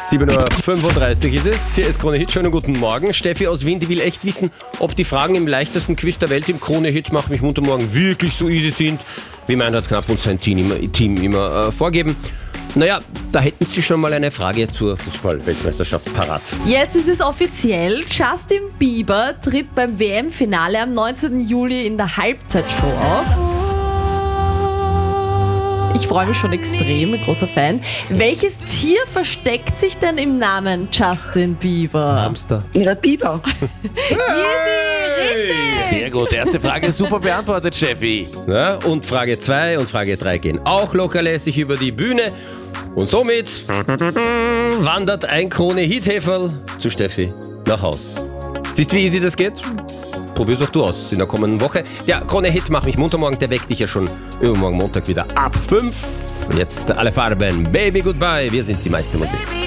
7.35 Uhr ist es. Hier ist Krone Hit. Schönen guten Morgen. Steffi aus Wien, die will echt wissen, ob die Fragen im leichtesten Quiz der Welt im Krone Hit Mach mich munter morgen wirklich so easy sind, wie Meinrad Knapp und sein Team immer vorgeben. Naja, da hätten Sie schon mal eine Frage zur Fußball-Weltmeisterschaft parat. Jetzt ist es offiziell. Justin Bieber tritt beim WM-Finale am 19. Juli in der Halbzeitshow auf. Ich freue mich schon extrem, ein großer Fan. Welches Tier versteckt sich denn im Namen Justin Bieber? Hamster. Ja, Biber. Richtig! Sehr gut, erste Frage ist super beantwortet, Steffi. Ja, und Frage 2 und Frage 3 gehen auch lockerlässig über die Bühne. Und somit wandert ein Krone-Hit-Häferl zu Steffi nach Haus. Siehst du, wie easy das geht? Probier's auch du aus in der kommenden Woche. Ja, Krone-Hit Mach mich munter morgen, der weckt dich ja schon übermorgen Montag wieder ab 5. Und jetzt alle Farben. Baby, goodbye. Wir sind die meiste Musik.